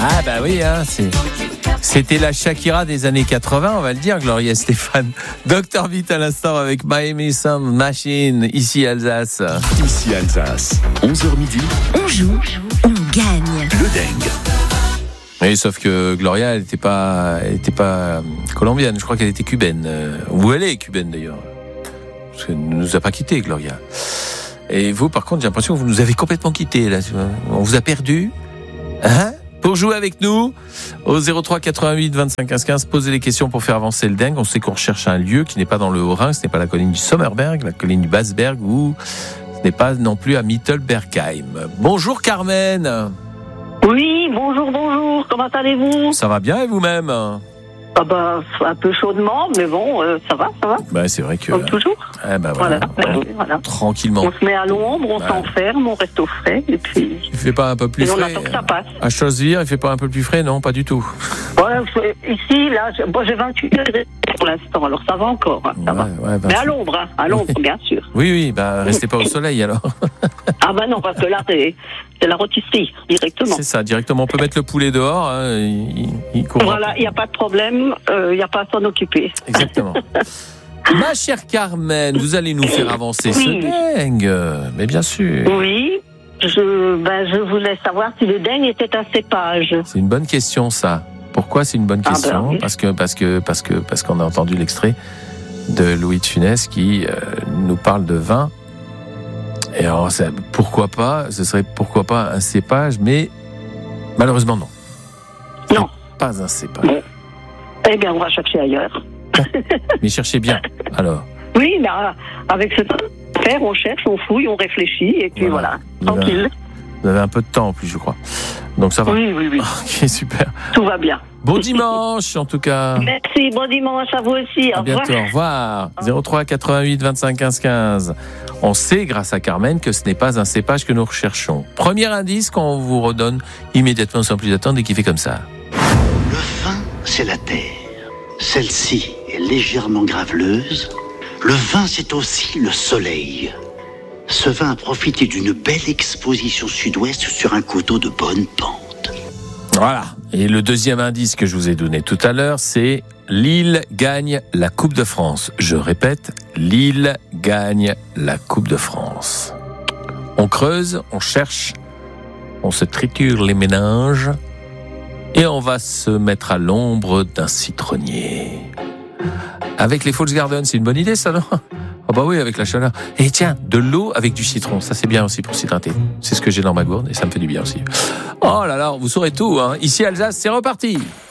Ah bah oui, hein, c'était la Shakira des années 80, on va le dire, Gloria Stéphane. Dr Vite à l'instant avec Miami Sound Machine, ici Alsace. Ici Alsace, 11h midi. On joue, on gagne. Le Dengue. Oui, sauf que Gloria, elle était pas colombienne, je crois qu'elle était cubaine. Ou elle est cubaine d'ailleurs. Parce qu'elle ne nous a pas quittés, Gloria. Et vous, par contre, j'ai l'impression que vous nous avez complètement quittés, là. On vous a perdu. Hein? Pour jouer avec nous, au 03 88 25 15 15, posez des questions pour faire avancer le dingue. On sait qu'on recherche un lieu qui n'est pas dans le Haut-Rhin, ce n'est pas la colline du Sommerberg, la colline du Basberg, ou ce n'est pas non plus à Mittelbergheim. Bonjour Carmen. Oui, bonjour, comment allez-vous? Ça va bien et vous-même? Ah bah, un peu chaudement, mais bon, ça va. Bah, c'est vrai que... Comme toujours. Eh ben voilà. Voilà. Tranquillement. On se met à l'ombre, on s'enferme, on reste au frais, et puis... Il fait pas un peu plus et frais? on attend que ça passe. À Chaussevire, il fait pas un peu plus frais? Non, pas du tout. Ouais, ici, là, j'ai 28 degrés pour l'instant, alors ça va encore, ça va. Ouais, mais à l'ombre, bien sûr. Oui, bah restez pas au soleil alors. Ah bah non, parce que là, c'est la rôtisserie, directement. C'est ça, directement. On peut mettre le poulet dehors, hein, il court. Voilà, il n'y a pas de problème, il n'y a pas à s'en occuper. Exactement. Ma chère Carmen, vous allez nous faire avancer ce dingue, mais bien sûr. Oui, je voulais savoir si le dingue était un cépage. C'est une bonne question, ça. Pourquoi c'est une bonne question? Oui. Parce qu'on a entendu l'extrait de Louis de Funès qui nous parle de vin. Et alors, ce serait pourquoi pas un cépage, mais malheureusement non. Non. Pas un cépage. Bon. Eh bien, on va chercher ailleurs. Mais cherchez bien, alors. Oui, mais avec ce temps à faire, on cherche, on fouille, on réfléchit, et puis voilà, tranquille. Vous avez un peu de temps en plus, je crois. Donc ça va. Oui. Ok, super. Tout va bien. Bon dimanche, en tout cas. Merci, bon dimanche à vous aussi. À bientôt, au revoir. 03 88 25 15 15. On sait, grâce à Carmen, que ce n'est pas un cépage que nous recherchons. Premier indice qu'on vous redonne immédiatement sans plus attendre et qui fait comme ça. Le vin, c'est la terre. Celle-ci est légèrement graveleuse. Le vin, c'est aussi le soleil. Ce vin a profité d'une belle exposition sud-ouest sur un coteau de bonne pente. Voilà. Et le deuxième indice que je vous ai donné tout à l'heure, c'est Lille gagne la Coupe de France. Je répète, Lille gagne la Coupe de France. On creuse, on cherche, on se triture les méninges et on va se mettre à l'ombre d'un citronnier. Avec les Falls Gardens, c'est une bonne idée ça, non? Ah bah oui, avec la chaleur. Et tiens, de l'eau avec du citron, ça c'est bien aussi pour s'hydrater. C'est ce que j'ai dans ma gourde et ça me fait du bien aussi. Oh là là, vous saurez tout, hein. Ici Alsace, c'est reparti.